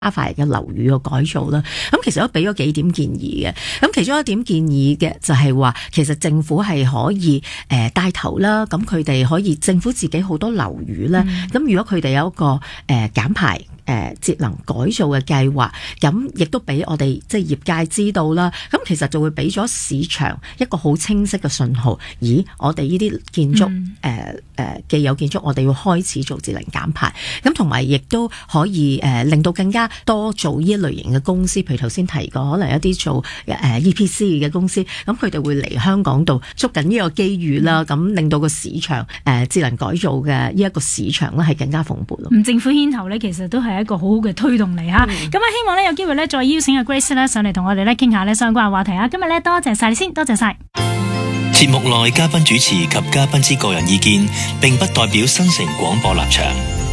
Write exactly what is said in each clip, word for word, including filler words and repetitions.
加快嘅樓宇嘅改造啦，咁其實都俾咗幾點建議嘅。咁其中一點建議嘅就係話，其實政府係可以誒帶頭啦，咁佢哋可以政府自己好多樓宇咧，咁、嗯、如果佢哋有一個誒減排誒節能改造嘅計劃，咁亦都俾我哋即係業界知道啦。咁其實就會俾咗市場一個好清晰嘅信號，咦，我哋呢啲建築誒誒、嗯呃、既有建築，我哋要開始做節能減排。咁同埋亦都可以誒、呃、令到更加多做呢一類型嘅公司，譬如頭先提過，可能一啲做誒 E P C 嘅公司，咁佢哋會嚟香港度捉緊呢個機遇啦，咁、嗯、令到個市場誒節能改造嘅呢一個市場咧係更加蓬勃咯。 咁政府牽頭咧，其實都係一個好好嘅推動嚟嚇。咁、嗯、啊，希望咧有機會咧再邀請阿 Grace 咧上嚟同我哋咧傾下咧相關嘅話題啊。今日咧多謝晒你先，多謝晒。 節目內嘉賓主持及嘉賓之個人意見並不代表新城廣播立場。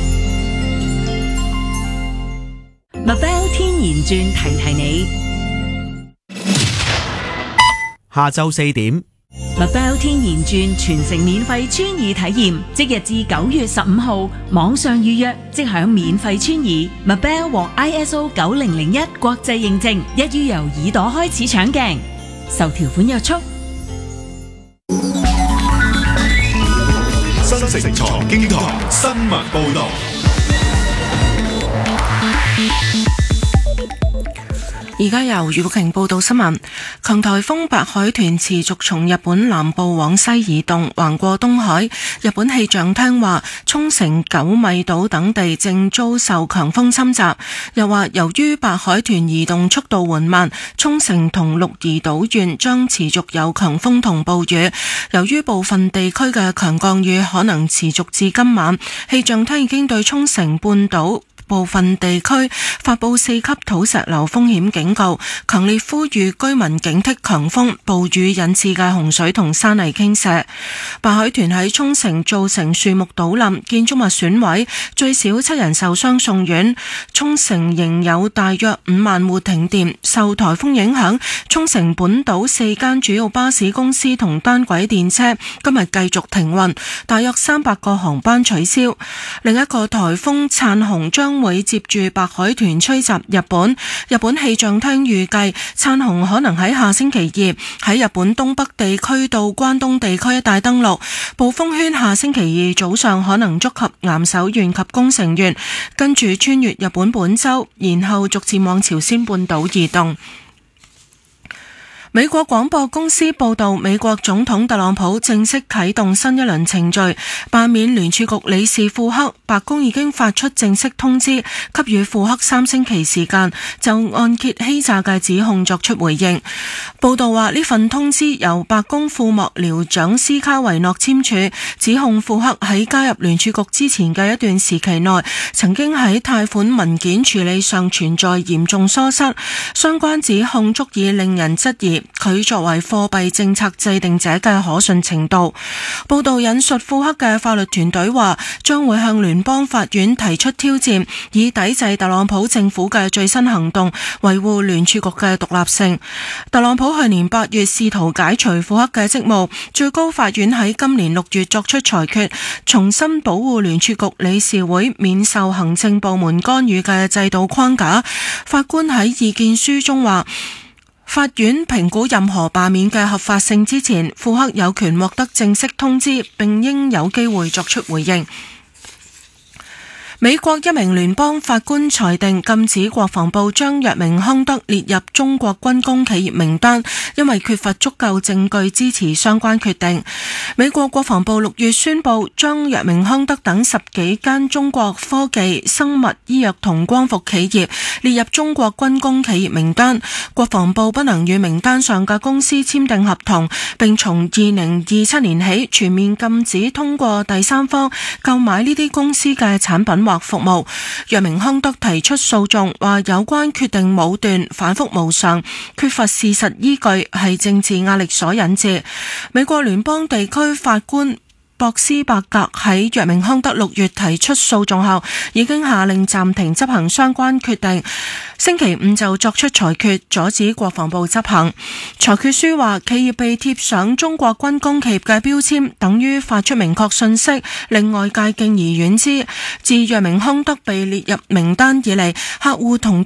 Mabel 天然轉提提你， 下晝四點 Mabel 天然轉全城免費穿耳體驗，即日至九月十五號網上預約即享免費穿耳。Mabel 獲 I S O 九零零一國際認證，一於由耳朵開始搶鏡，受條款約束。 新城財經台新聞報道。 而家由余國瓊報道新聞。強颱風白海豚持續從日本南部往西移動，橫過東海。日本氣象廳話，沖繩、九米島等地正遭受強風侵襲。又話，由於白海豚移動速度緩慢，沖繩同鹿兒島縣將持續有強風同暴雨。由於部分地區嘅強降雨可能持續至今晚，氣象廳已經對沖繩半島部分地區發佈四級土石流風險警告，強烈呼籲居民警惕強風、暴雨引致嘅洪水同山泥傾瀉。白海豚喺沖繩造成樹木倒冧、建築物損毀，最少七人受傷送院。沖繩仍有大約五萬戶停電。受颱風影響，沖繩本島四間主要巴士公司同單軌電車今日繼續停運，大約三百個航班取消。另一個颱風燦紅將會接住白海豚吹襲日本。日本氣象廳預計燦紅可能喺下星期二喺日本東北地區到關東地區一帶登陸，暴風圈下星期二早上可能觸及岩手縣及宮城縣，跟住穿越日本本州，然後逐漸往朝鮮半島移動。美國廣播公司報道，美國總統特朗普正式啟動新一輪程序，罷免聯儲局理事庫克。白宮已經發出正式通知，給予庫克三星期時間就按揭欺詐嘅指控作出回應。報道話，呢份通知由白宮副幕僚長斯卡維諾簽署，指控庫克喺加入聯儲局之前嘅一段時期內，曾經喺貸款文件處理上存在嚴重疏失。相關指控足以令人質疑佢作為貨幣政策制定者嘅可信程度。報道引述庫克嘅法律團隊話，將會向聯邦法院提出挑戰，以抵制特朗普政府嘅最新行動，維護聯儲局嘅獨立性。特朗普去年八月試圖解除庫克嘅職務，最高法院喺今年六月作出裁決，重新保護聯儲局理事會免受行政部門干預嘅制度框架。法官喺意見書中話，法院評估任何罷免嘅合法性之前，庫克有權獲得正式通知，並應有機會作出回應。美國一名聯邦法官裁定禁止國防部將藥明康德列入中國軍工企業名單，因為缺乏足夠證據支持相關決定。美國國防部六月宣布將藥明康德等十幾間中國科技、生物醫藥同光伏企業列入中國軍工企業名單。國防部不能與名單上嘅公司簽訂合同，並從二零二七年起全面禁止通過第三方購買呢啲公司嘅產品或服務。藥明康德提出訴訟，話有關決定武斷、反覆無常、缺乏事實依據，係政治壓力所引致。美國聯邦地區法官博斯伯格喺藥明康德六月提出訴訟後，已經下令暫停執行相關決定。星期五就作出裁決，阻止國防部執行。裁決書話，企業被貼上中國軍工企業嘅標籤，等於發出明確信息，令外界敬而遠之。自藥明康德被列入名單以嚟，客戶同